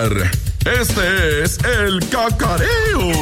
Este es el Cacareo.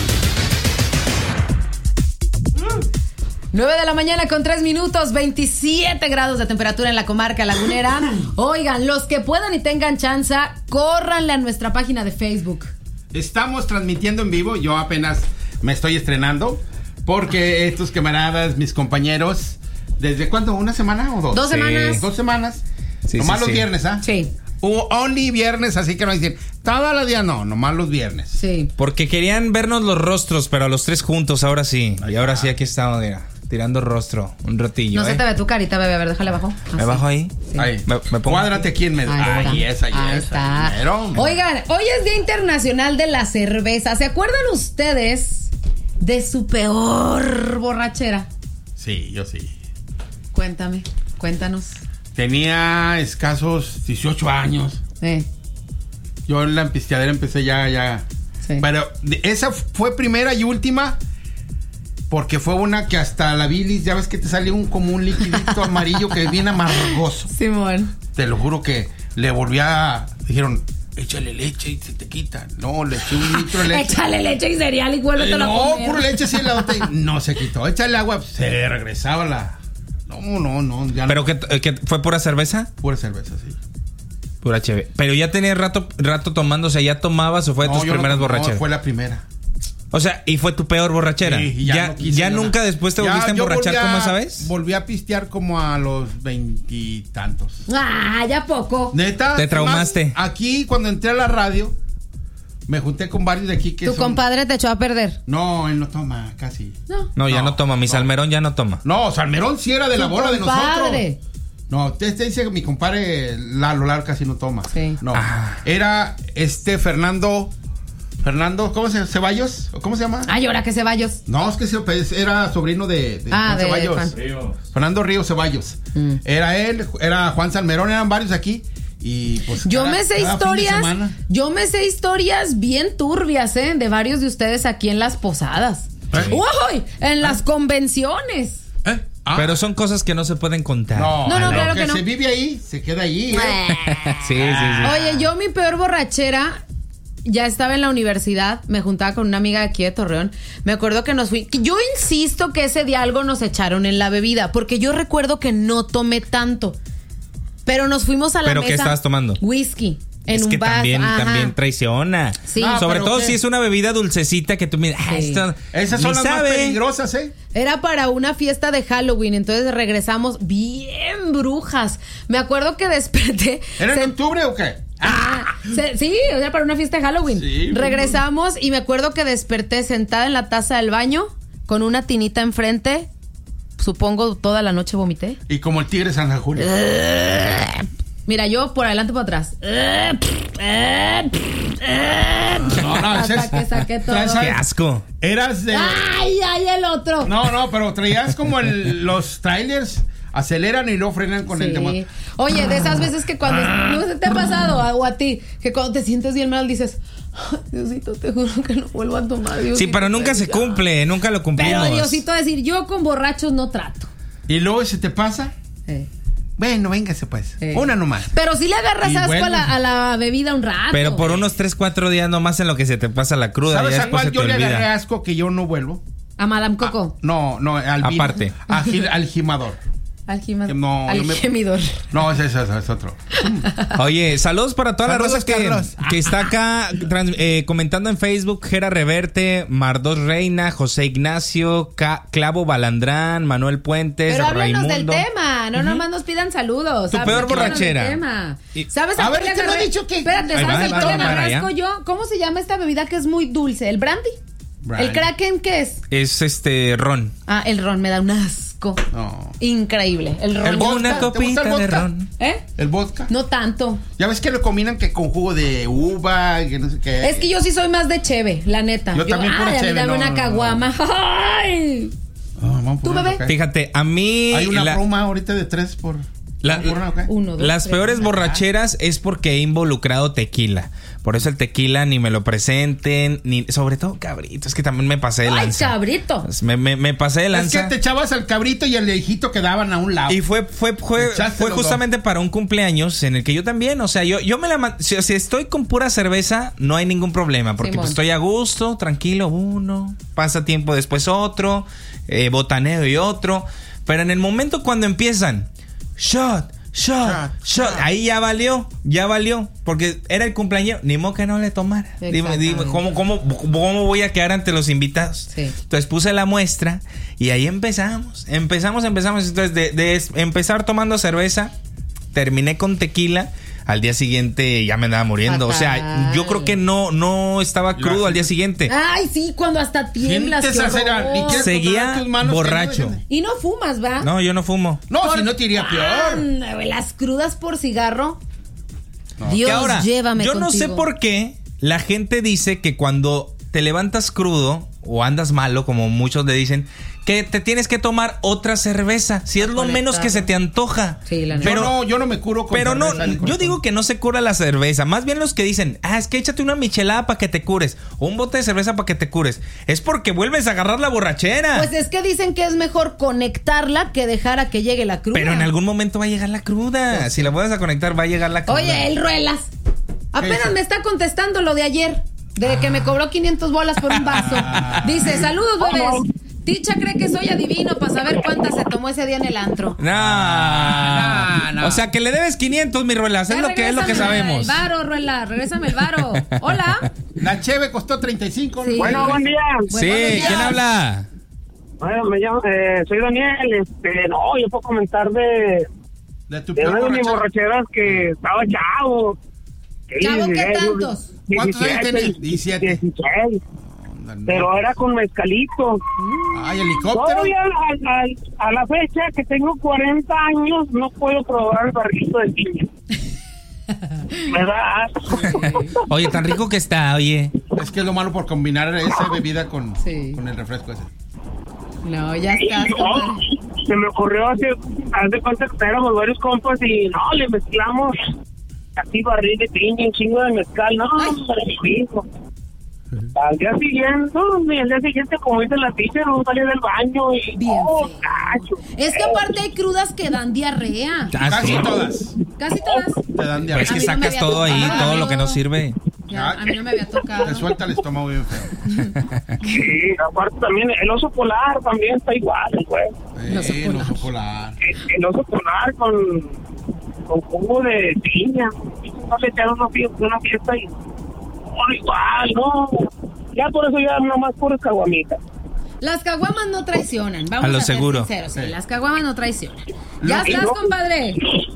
9:03 a.m, 27 grados de temperatura en la comarca lagunera. Oigan, los que puedan y tengan chance, córranle a nuestra página de Facebook. Estamos transmitiendo en vivo. Yo apenas me estoy estrenando porque estos camaradas, mis compañeros, ¿desde cuándo? ¿Una semana o dos? 2 semanas. 2 semanas. Sí, nomás sí, los viernes, ¿ah? Sí. Only viernes, así que no dicen todos los días, no, nomás los viernes. Sí. Porque querían vernos los rostros, pero a los tres juntos, ahora sí. Y ahora sí, aquí estamos, mira, tirando rostro, un ratillo. No se te ve tu carita, bebé. A ver, déjale abajo. ¿Me bajo ahí? Sí. Ahí, Me pongo cuádrate aquí en medio. Ahí está. Ahí está. Primero. Oigan, hoy es Día Internacional de la Cerveza. ¿Se acuerdan ustedes de su peor borrachera? Sí, yo sí. Cuéntanos. Tenía escasos 18 años. Yo en la pisteadera empecé ya. Sí. Pero esa fue primera y última. Porque fue una que hasta la bilis, ya ves que te sale como un liquidito amarillo que es bien amargoso. Simón. Te lo juro que le dijeron, échale leche y se te quita. No, le eché un litro de leche. Échale leche y cereal y vuélvetelo a No, comer. pura leche sí la botella. No se quitó. Échale agua, se regresaba la. No, ya ¿Pero no. que fue pura cerveza? Pura cerveza, sí. Pura chévere. Pero ya tenía rato tomando, o sea, ¿ya tomabas o fue de tus primeras borracheras? No, fue la primera. O sea, ¿y fue tu peor borrachera? Sí, y ya no quise ya nada. nunca después te volviste a emborrachar como esa vez. Volví a pistear como a los 20 y tantos. Ah, ya poco. Neta. Te traumaste. Más, aquí cuando entré a la radio, me junté con varios de aquí que Tu compadre te echó a perder. No, él no toma casi. No, ya no toma. Mi Salmerón ya no toma. No, Salmerón sí era de la bola de nosotros. No, usted dice que mi compadre Lalo casi no toma. Sí. No. Era Fernando, ¿cómo se llama? ¿Ceballos? ¿Cómo se llama? Ay, ahora que Ceballos. No, es que era sobrino de Juan Ceballos. Juan. Fernando Ríos Ceballos. Era él, era Juan Salmerón, eran varios aquí. Y pues Yo me sé historias bien turbias, de varios de ustedes aquí en las posadas. ¡Uy! En las convenciones. Pero son cosas que no se pueden contar. No, claro que no. Se vive ahí, se queda ahí. Sí. Oye, yo mi peor borrachera, ya estaba en la universidad, me juntaba con una amiga de aquí de Torreón. Me acuerdo que yo insisto que ese día algo nos echaron en la bebida, porque yo recuerdo que no tomé tanto. Pero nos fuimos a la ¿Pero mesa. qué estabas tomando? Whisky. En es un que vaso. también traiciona. Sí. Sobre todo ¿qué? si es una bebida dulcecita que tú miras. Sí. Esas son las más peligrosas, Era para una fiesta de Halloween, entonces regresamos bien brujas. Me acuerdo que desperté. ¿Era en octubre o qué? Sí, era para una fiesta de Halloween. Sí, regresamos y me acuerdo que desperté sentada en la taza del baño con una tinita enfrente. Supongo toda la noche vomité. Y como el tigre San Julio. Mira, yo por adelante y por atrás. Hasta que saqué todo. ¡Qué asco! Eras de... ¡Ay, el otro! No, pero traías como los trailers aceleran y luego frenan con el tema. Oye, de esas veces que cuando... ¿No se te ha pasado o a ti? Que cuando te sientes bien mal dices... Diosito, te juro que no vuelvo a tomar. Diosito, Sí, pero nunca se cumple, nunca lo cumplimos. Pero Diosito decir, yo con borrachos no trato. ¿Y luego se te pasa? Bueno, véngase pues. Una nomás. Pero sí le agarras Y asco bueno. a la bebida un rato. Pero por unos 3-4 días nomás en lo que se te pasa la cruda. ¿Sabes ya a después cuál se te yo le agarré olvida. asco que yo no vuelvo? A Madame Coco. No, al vino. Aparte. Al gimador. Al gemidor. No, al gemidor. No, ese es otro. Oye, saludos para todas Saludos, las razas que está acá comentando en Facebook. Gera Reverte, Mardos Reina, José Ignacio, Clavo Balandrán, Manuel Puentes, Pero háblanos Raimundo. del tema, no nomás nos pidan saludos. Tu peor borrachera. ¿Sabes A a ver, cuál le no agarré? he dicho que... Espérate, Ahí ¿sabes va, a cuál le para agarré allá. asco yo? ¿Cómo se llama esta bebida que es muy dulce? ¿El brandy? ¿El Kraken qué es? Es ron. Ah, el ron me da un asco. No. Increíble. El ron. ¿El vodka? Una ¿Te gusta copita el de vodka? ron. ¿El vodka? No tanto. Ya ves que lo combinan que con jugo de uva, que no sé qué. Es que yo sí soy más de cheve, la neta. Yo también pura a mí cheve, dame no, una no, caguama. ¡Ay! Vamos a ¿Tú, ponerlo bebé? acá. Fíjate, a mí... Hay una broma ahorita de 3 por... Las peores borracheras es porque he involucrado tequila. Por eso el tequila ni me lo presenten, ni sobre todo cabrito. Es que también me pasé de lanza. ¡Ay, cabrito! Me pasé de lanza. Es que te echabas al cabrito y al viejito quedaban a un lado. Y fue justamente para un cumpleaños en el que yo también, o sea, yo me la... Si estoy con pura cerveza, no hay ningún problema. Porque pues, estoy a gusto, tranquilo, uno, pasa tiempo después otro, botaneo y otro. Pero en el momento cuando empiezan, shot, ahí ya valió, porque era el cumpleaños, ni modo que no le tomara. Dime, ¿cómo voy a quedar ante los invitados? Sí. Entonces puse la muestra y ahí empezamos. Entonces de empezar tomando cerveza, terminé con tequila. Al día siguiente ya me andaba muriendo. Fatal. O sea, yo creo que no estaba crudo al día siguiente. Ay, sí, cuando hasta tiemblas. Seguía borracho. Y no fumas, ¿va? No, yo no fumo. No, si no te iría peor. Las crudas por cigarro. No. Dios, ahora, llévame yo contigo. No sé por qué la gente dice que cuando te levantas crudo o andas malo, como muchos le dicen, que te tienes que tomar otra cerveza, si es lo menos que se te antoja. Sí, la pero yo no me curo con pero cerveza. Pero yo digo que no se cura la cerveza. Más bien los que dicen, es que échate una michelada para que te cures, o un bote de cerveza para que te cures, es porque vuelves a agarrar la borrachera. Pues es que dicen que es mejor conectarla que dejar a que llegue la cruda. Pero en algún momento va a llegar la cruda. Sí. Si la vuelves a conectar, va a llegar la cruda. Oye, el Ruelas apenas me está contestando lo de ayer, de que me cobró 500 bolas por un vaso. Dice, saludos, bebés. Ticha cree que soy adivino para saber cuántas se tomó ese día en el antro. No. O sea, que le debes 500, mi Ruelas. Es lo que sabemos. El varo, Ruelas. Regrésame el varo. Hola. La cheve costó 35. Sí. Bueno, buen día. Sí, ¿quién habla? Bueno, me llamo, soy Daniel. No, yo puedo comentar de una de mis borracheras que estaba chavo. ¿Chavo qué tantos? ¿Cuántos años tenés? 17. 16. Pero era con mezcalito. Ay, helicóptero. Todavía a la fecha que tengo 40 años no puedo probar el barrito de piña. ¿Verdad? Oye, tan rico que está, oye. Es que es lo malo por combinar esa bebida con el refresco ese. No, ya está. Se me ocurrió hace cuenta que éramos varios compas y no, le mezclamos así barril de piña, un chingo de mezcal. No, hijo. Al día siguiente, como dice la teacher, no salí del baño y... cacho. Es que aparte hay crudas que dan diarrea. Casi todas. Te dan diarrea. Pues que sacas todo ahí, todo lo que no sirve. Ya, a mí no me había tocado. Te suelta el estómago bien feo. Sí, aparte también el oso polar también está igual, güey. El oso polar. El oso polar con jugo de piña. No le echaron una fiesta y... igual, no. Ya por eso ya nomás por caguamitas. Las caguamas no traicionan, vamos a lo ser seguro. Sinceros, sí. Las caguamas no traicionan. Ya estás, compadre.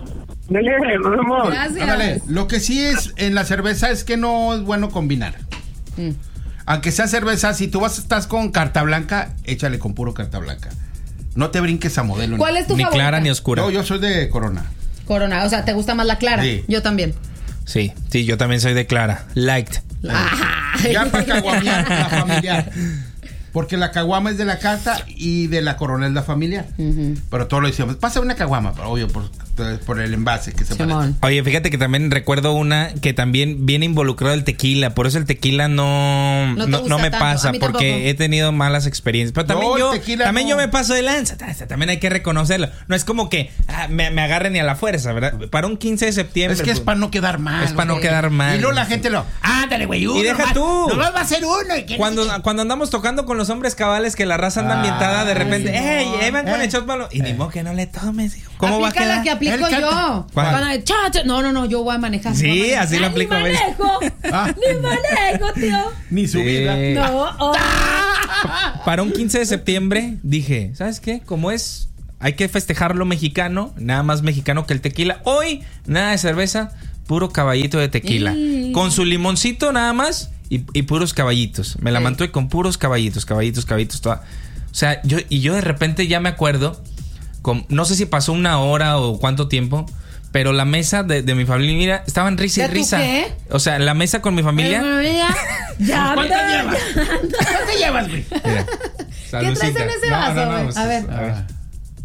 Gracias. Ándale. Lo que sí es en la cerveza es que no es bueno combinar. Aunque sea cerveza, si tú estás con carta blanca, échale con puro carta blanca. No te brinques a modelo. ¿Cuál es tu favorita? Ni clara ni oscura. Yo soy de Corona. Corona, o sea, ¿te gusta más la clara? Sí. Yo también. Sí, yo también soy de clara. Light. Ya para caguamear la familiar. Porque la caguama es de la carta y de la Corona es la familiar. Pero todos lo decíamos, pasa una caguama, pero obvio, por el envase que se parece. Oye, fíjate que también recuerdo una que también viene involucrado el tequila. Por eso el tequila no me pasa, porque tampoco. He tenido malas experiencias. Pero también yo me paso de lanza. También hay que reconocerlo. No es como que me agarren ni a la fuerza, ¿verdad? Para un 15 de septiembre. Es que es para no quedar mal. Es para no quedar mal. Y luego la gente ándale, güey, uno. Y deja tú. No va a ser uno. Cuando andamos tocando con los hombres cabales, que la raza anda ambientada, de repente, ahí van con el shot malo. Y ni modo que no le tomes, hijo. ¿Cómo va a quedar? La que aplico yo. No, yo voy a manejar. Sí, así lo aplico a veces. Ni manejo, tío. Ni subida. No. Para un 15 de septiembre dije, ¿sabes qué? Como es, hay que festejar lo mexicano, nada más mexicano que el tequila. Hoy, nada de cerveza, puro caballito de tequila. Con su limoncito nada más y puros caballitos. Me la mantuve con puros caballitos, toda. O sea, yo de repente ya me acuerdo, no sé si pasó una hora o cuánto tiempo, pero la mesa de mi familia, mira, estaban risa y risa. ¿Qué? O sea, la mesa con mi familia. ¿Cuánto llevas, güey? ¿Qué traes en ese vaso? A ver.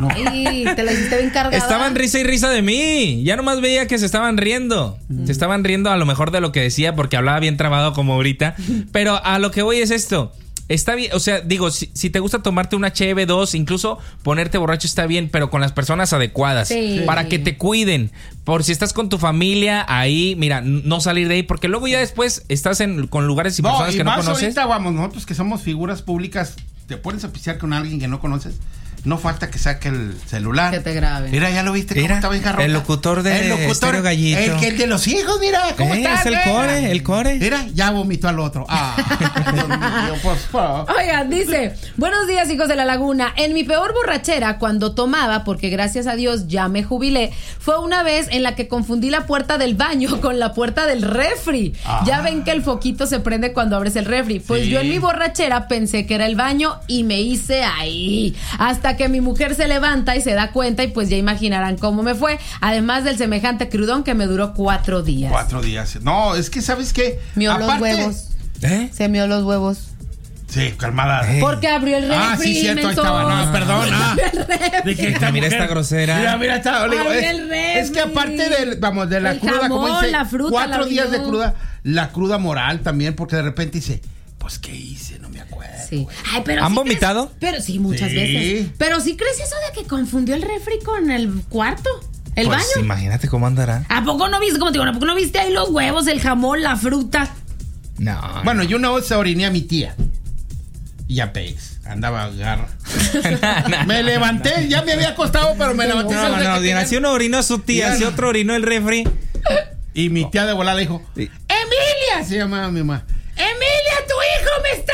No. Ay, te la hiciste bien cargada. Estaban risa y risa de mí. Ya nomás veía que se estaban riendo. Se estaban riendo a lo mejor de lo que decía porque hablaba bien trabado como ahorita. Pero a lo que voy es esto. Está bien, o sea, digo, si te gusta tomarte una cheve, 2, incluso ponerte borracho está bien, pero con las personas adecuadas. Sí. Para que te cuiden. Por si estás con tu familia, ahí, mira, no salir de ahí, porque luego ya después estás con lugares y personas que no conoces. Ahorita vamos, nosotros que somos figuras públicas, te pones a pistear con alguien que no conoces. No falta que saque el celular. Que te graben. Mira, ya lo viste cómo estaba en jarrota. El locutor de Estéreo Gallito. El del los hijos, mira, cómo está. Es el core. Mira, ya vomitó al otro. Dios mío, por favor. Oigan, dice, buenos días, hijos de la laguna. En mi peor borrachera, cuando tomaba, porque gracias a Dios ya me jubilé, fue una vez en la que confundí la puerta del baño con la puerta del refri. Ya ven que el foquito se prende cuando abres el refri. Pues yo en mi borrachera pensé que era el baño y me hice ahí. Hasta que mi mujer se levanta y se da cuenta y pues ya imaginarán cómo me fue. Además del semejante crudón que me duró 4 días. 4 días. No, es que ¿sabes qué? Mió los huevos. Se mió los huevos. Sí, calmada. Porque abrió el refri. Sí, cierto, ahí estaba. No, perdón. Mira esta grosera. Mira, está. Es que aparte de la cruda, jamón, como dice, la fruta, 4 días de cruda, la cruda moral también, porque de repente dice, pues, ¿qué hice? No me acuerdo. Sí. Ay, pero ¿Han sí vomitado? Pero sí, muchas veces. Pero sí crees eso de que confundió el refri con el cuarto, el pues, baño. Imagínate cómo andará. ¿A poco no viste, como te digo, a poco no viste ahí los huevos, el jamón, la fruta? No. Bueno, yo una vez oriné a mi tía. Y a Pex. Andaba a agarrar. Me levanté, ya me había acostado, pero me levanté. No, si uno orinó a su tía, si otro orinó el refri. Y mi tía de volada dijo, Emilia, se llamaba mi mamá. Emilia, tu hijo me está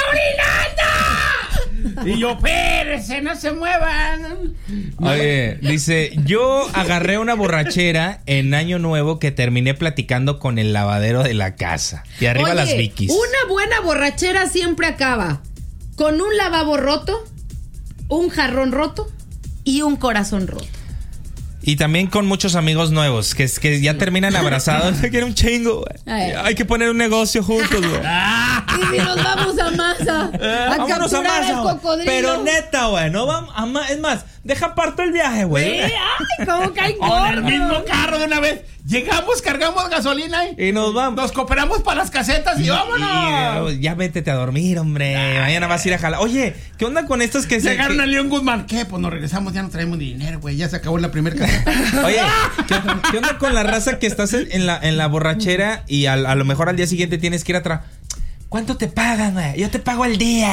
orinando. Y yo, espérese, no se muevan. Oye, dice, yo agarré una borrachera en Año Nuevo que terminé platicando con el lavadero de la casa. Y arriba las Vikis. Una buena borrachera siempre acaba con un lavabo roto, un jarrón roto y un corazón roto. Y también con muchos amigos nuevos que ya terminan abrazados. Quiero un chingo, güey. Hay que poner un negocio juntos, güey. Y si nos vamos a Masa a vámonos capturar a Masa, el cocodrilo. Pero neta, güey, no vamos a Masa. Es más, deja parto el viaje, güey. Ay, cómo cae gordo. En el mismo carro de una vez. Llegamos, cargamos gasolina y nos vamos. Nos cooperamos para las casetas y vámonos. Ya vétete a dormir, hombre. Mañana vas a ir a jalar. Oye, ¿qué onda con estos que llegaron a León Guzmán? ¿Qué? Pues nos regresamos, ya no traemos ni dinero, güey. Ya se acabó la primera caseta. Oye, ¿qué onda con la raza que estás en la borrachera y a lo mejor al día siguiente tienes que ir atrás? ¿Cuánto te pagan, güey? Yo te pago al día,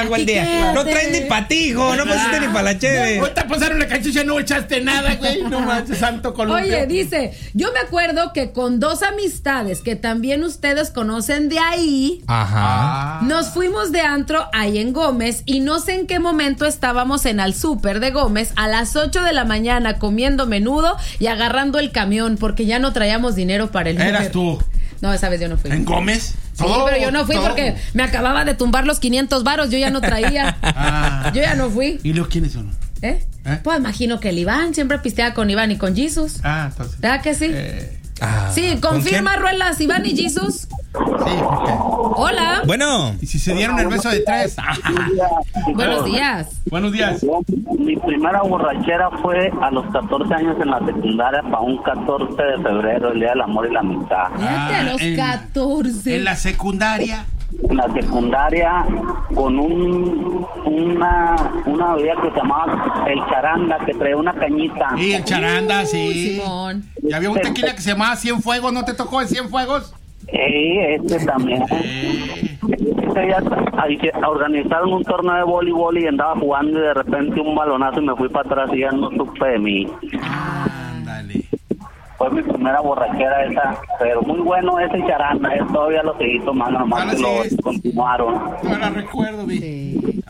No traes ni patijo, no pasaste ni para la cheve. Ahorita pasaron la cachucha, no echaste nada, güey. No manches, santo columpio. Oye, dice, yo me acuerdo que con 2 amistades que también ustedes conocen de ahí, nos fuimos de antro ahí en Gómez y no sé en qué momento estábamos en el súper de Gómez a las 8 de la mañana comiendo menudo y agarrando el camión porque ya no traíamos dinero para el Uber. ¿Eras tú? No, esa vez yo no fui. ¿En Gómez? Sí, pero yo no fui porque me acababa de tumbar los 500 varos, yo ya no traía. Yo ya no fui. ¿Y luego quiénes son? Pues imagino que el Iván siempre pisteaba con Iván y con Jesus. Entonces. ¿Verdad que sí? Sí, confirma, Ruelas, Iván y Jesus. Sí, ¿por qué? Hola. Bueno. ¿Y si se dieron el beso de 3? Buenos días. Buenos días. Mi primera borrachera fue a los 14 años en la secundaria para un 14 de febrero, el Día del Amor y la Amistad. Fíjate, a los 14. En la secundaria. En la secundaria con una bebida que se llamaba el charanda, que traía una cañita. Sí, el charanda, sí. Simón. Y había un tequila que se llamaba 100 Fuegos, ¿no te tocó el 100 Fuegos? También. Ese día organizaron un torneo de voleibol y andaba jugando y de repente un balonazo y me fui para atrás y ya no supe de mí. Ándale. Fue mi primera borrachera esa, pero muy bueno ese charanda, todavía lo seguí tomando, nomás que lo continuaron. No la recuerdo, sí.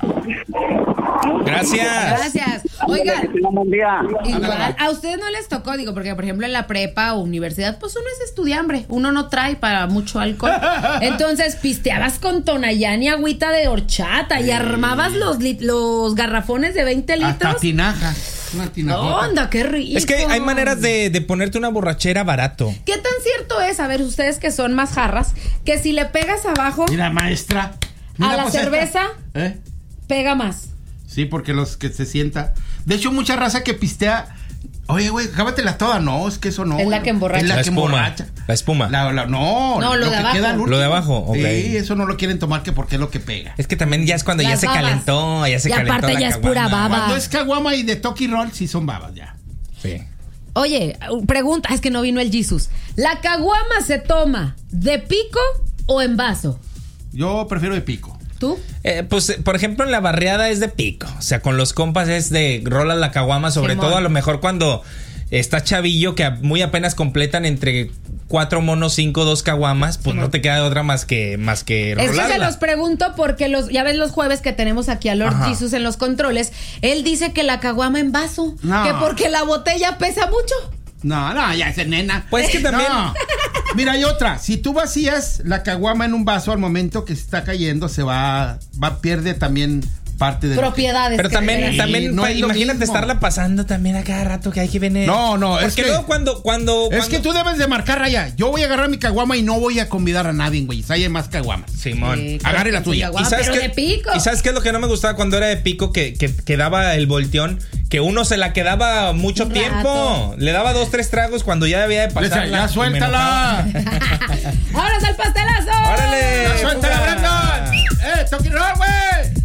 Gracias. Oigan, buen día. Igual, a ustedes no les tocó, digo, porque por ejemplo en la prepa o universidad, pues uno es estudiambre, uno no trae para mucho alcohol. Entonces pisteabas con Tonayán y agüita de horchata y armabas los garrafones de 20 litros. Hasta tinaja. Una tinajota. ¡Onda, qué rico! Es que hay maneras de ponerte una borrachera barato. ¿Qué tan cierto es, a ver, ustedes que son más jarras, que si le pegas abajo... Mira, maestra. Mira, a la cerveza, pega más? Sí, porque los que se sienta. De hecho, mucha raza que pistea. Oye, güey, cábatela toda. No, es que eso no. Es la que emborracha. Es la que espuma. emborracha. La espuma. No, lo de que abajo. queda al último. Lo de abajo, ok. Sí, eso no lo quieren tomar que porque es lo que pega. Es que también ya es cuando ya Las se babas. calentó, ya se Y calentó aparte la ya es pura caguama. baba. Cuando es caguama y de Toki Roll, sí son babas ya. Sí. Oye, pregunta, es que no vino el Jesus. ¿La caguama se toma de pico o en vaso? Yo prefiero de pico. ¿Tú? Pues, por ejemplo, en la barriada es de pico. O sea, con los compas es de rolas la caguama, sobre Simón. todo a lo mejor cuando está chavillo, que muy apenas completan entre 4 monos, 5, 2 caguamas, pues no te queda de otra más que Es que rolarla. se los pregunto porque ya ves los jueves que tenemos aquí a Lord Ajá. Jesus en los controles. Él dice que la caguama en vaso. No. Que porque la botella pesa mucho. No, ya es nena. Pues que también... No. Mira, hay otra. Si tú vacías la caguama en un vaso, al momento que se está cayendo, pierde también parte de Propiedades. Pero que también, tengan. también no es lo imagínate mismo. estarla pasando también a cada rato que hay que venir. No, Porque es que... luego cuando Es que tú debes de marcar raya. Yo voy a agarrar mi caguama y no voy a convidar a nadie, güey. Si hay más caguamas. Simón. Sí, Agarre la tuya. caguama, pero de pico. ¿Y sabes qué es lo que no me gustaba cuando era de pico? Que daba el volteón, que uno se la quedaba mucho Un tiempo. rato. Le daba 2, 3 tragos cuando ya debía de pasarla. Ya suéltala. ¡Ahora es el pastelazo! ¡Órale! Ya suéltala, Brandon. Toki Roll, güey.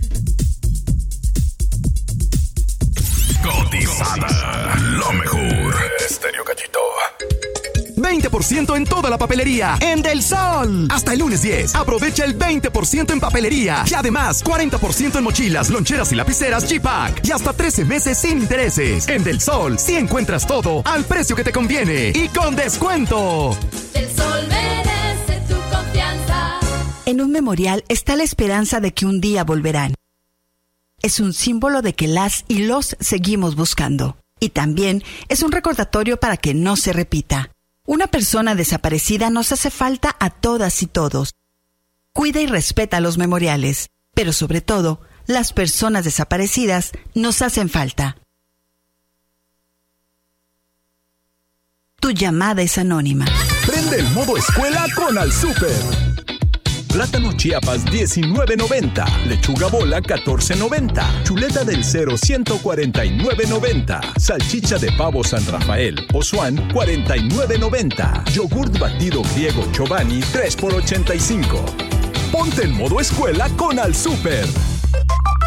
Cotizada. Lo mejor. Estéreo Cachito. 20% en toda la papelería en Del Sol. Hasta el lunes 10. Aprovecha el 20% en papelería. Y además, 40% en mochilas, loncheras y lapiceras G-Pack. Y hasta 13 meses sin intereses. En Del Sol, sí encuentras todo al precio que te conviene y con descuento. El sol merece tu confianza. En un memorial está la esperanza de que un día volverán. Es un símbolo de que las y los seguimos buscando. Y también es un recordatorio para que no se repita. Una persona desaparecida nos hace falta a todas y todos. Cuida y respeta los memoriales, pero sobre todo, las personas desaparecidas nos hacen falta. Tu llamada es anónima. Prende el modo escuela con Al Super. Plátano Chiapas 19.90, lechuga bola 14.90, chuleta del Cero 149.90, salchicha de pavo San Rafael o Swan 49.90, yogurt batido griego Chobani 3 por 85. Ponte en modo escuela con Al Super.